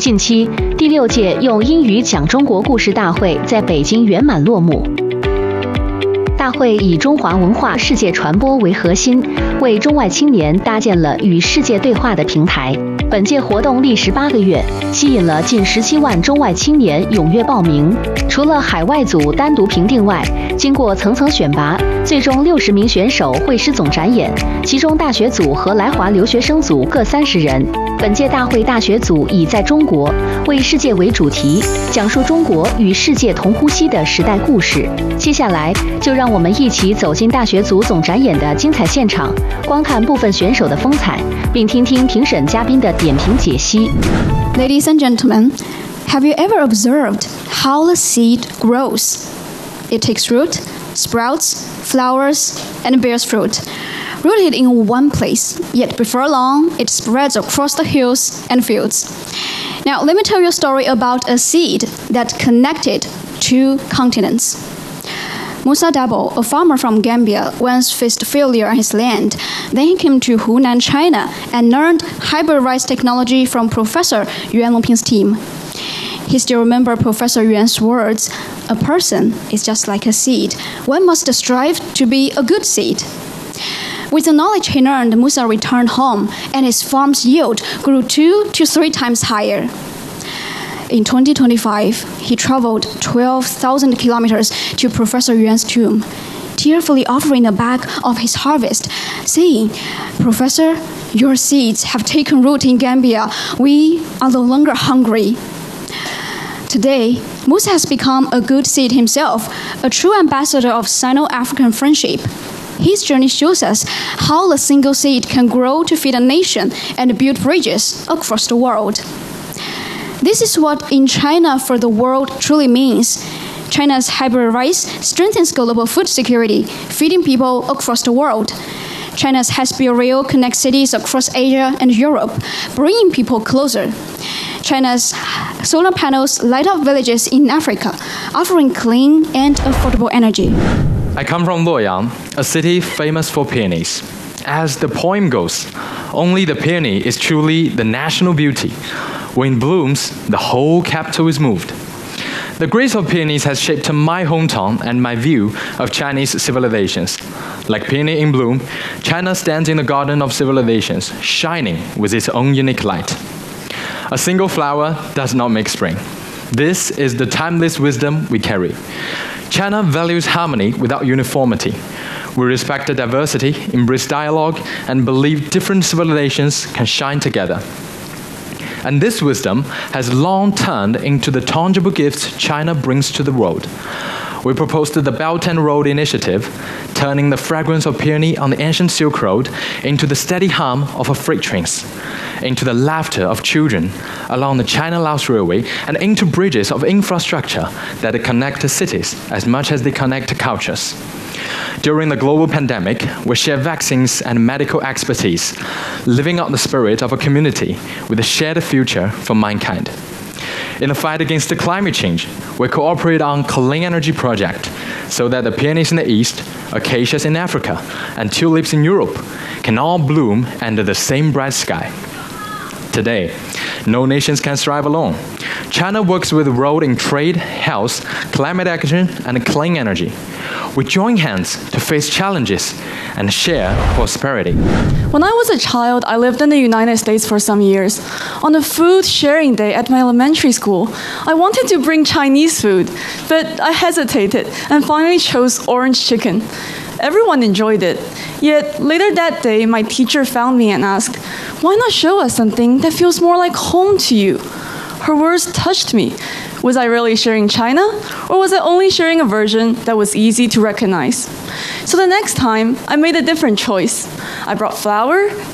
近期，第6届用英语讲中国故事大会在北京圆满落幕。大会以中华文化世界传播为核心，为中外青年搭建了与世界对话的平台。本届活动历时8个月，吸引了近17万中外青年踊跃报名。除了海外组单独评定外，经过层层选拔，最终60名选手会师总展演，其中大学组和来华留学生组各30人。本届大会大学组以在中国为世界为主题，讲述中国与世界同呼吸的时代故事。接下来就让我们一起走进大学组总展演的精彩现场，观看部分选手的风采，并听听评审嘉宾的点评解析。 Ladies and gentlemen, have you ever observed how the seed grows? It takes root, sprouts, flowers, and bears fruit. Rooted in one place, yet before long, it spreads across the hills and fields. Now, let me tell you a story about a seed that connected two continents. Musa Dabo, a farmer from Gambia, once faced failure on his land. Then he came to Hunan, China, and learned hybrid rice technology from Professor Yuan Longping's team. He still remembers Professor Yuan's words, "A person is just like a seed. One must strive to be a good seed." With the knowledge he learned, Musa returned home, and his farm's yield grew 2 to 3 times higher. In 2025, he traveled 12,000 kilometers to Professor Yuan's tomb, tearfully offering a bag of his harvest, saying, "Professor, your seeds have taken root in Gambia. We are no longer hungry." Today, Musa has become a good seed himself, a true ambassador of Sino-African friendship. His journey shows us how a single seed can grow to feed a nation and build bridges across the world. This is what in China for the world truly means. China's hybrid rice strengthens global food security, feeding people across the world. China's high-speed rail connects cities across Asia and Europe, bringing people closer. China's solar panels light up villages in Africa, offering clean and affordable energy. I come from Luoyang, a city famous for peonies. As the poem goes, only the peony is truly the national beauty. When it blooms, the whole capital is moved. The grace of peonies has shaped my hometown and my view of Chinese civilizations. Like peony in bloom, China stands in the garden of civilizations, shining with its own unique light. A single flower does not make spring. This is the timeless wisdom we carry. China values harmony without uniformity. We respect the diversity, embrace dialogue, and believe different civilizations can shine together. And this wisdom has long turned into the tangible gifts China brings to the world. We proposed the Belt and Road Initiative, turning the fragrance of peony on the ancient Silk Road into the steady hum of freight trains, into the laughter of children along the China-Laos Railway, and into bridges of infrastructure that connect cities as much as they connect cultures. During the global pandemic, we share vaccines and medical expertise, living out the spirit of a community with a shared future for mankind. In the fight against the climate change, we cooperate on clean energy project so that the peonies in the east, acacias in Africa, and tulips in Europe can all bloom under the same bright sky. Today, no nations can thrive alone. China works with the world in trade, health, climate action, and clean energy. We join hands to face challenges and share prosperity. When I was a child, I lived in the United States for some years. On a food sharing day at my elementary school, I wanted to bring Chinese food, but I hesitated and finally chose orange chicken. Everyone enjoyed it. Yet later that day, my teacher found me and asked, "Why not show us something that feels more like home to you?" Her words touched me. Was I really sharing China, or was I only sharing a version that was easy to recognize? So the next time, I made a different choice. I brought flour,